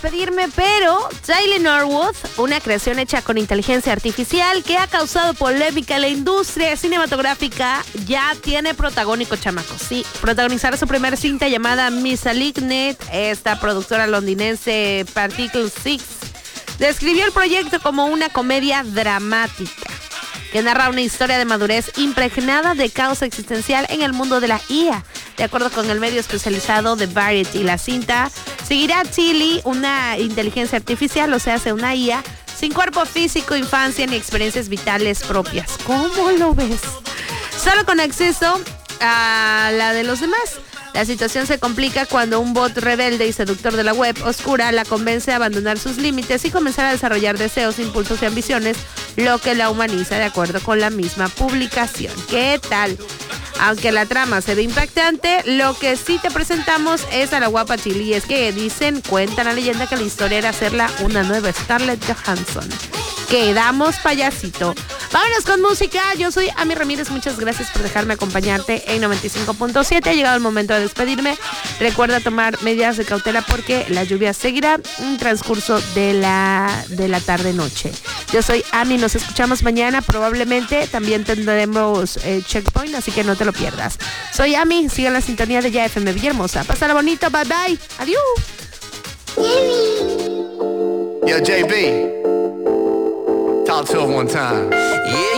despedirme, pero Tyler Norwood, una creación hecha con inteligencia artificial que ha causado polémica en la industria cinematográfica, ya tiene protagónico, chamacos. Sí, protagonizará su primera cinta llamada Malignant. Esta productora londinense Particle 6 describió el proyecto como una comedia dramática que narra una historia de madurez impregnada de caos existencial en el mundo de la IA. De acuerdo con el medio especializado de Variety, la cinta seguirá a Tilly, una inteligencia artificial, o sea, una IA, sin cuerpo físico, infancia ni experiencias vitales propias. ¿Cómo lo ves? Solo con acceso a la de los demás. La situación se complica cuando un bot rebelde y seductor de la web oscura la convence a abandonar sus límites y comenzar a desarrollar deseos, impulsos y ambiciones, lo que la humaniza, de acuerdo con la misma publicación. ¿Qué tal? Aunque la trama se ve impactante, lo que sí te presentamos es a la guapa Tilly. Es que cuentan la leyenda que la historia era hacerla una nueva Scarlett Johansson. Quedamos, payasito. Vámonos con música. Yo soy Ami Ramírez. Muchas gracias por dejarme acompañarte en 95.7. Ha llegado el momento de despedirme. Recuerda tomar medidas de cautela porque la lluvia seguirá en transcurso de la tarde-noche. Yo soy Ami. Nos escuchamos mañana. Probablemente también tendremos checkpoint, así que no te lo pierdas. Soy Ami. Sigue la sintonía de Ya FM Villahermosa. Pásala bonito. Bye bye. Adiós. Yo, JB. Talk to him one time. Yeah.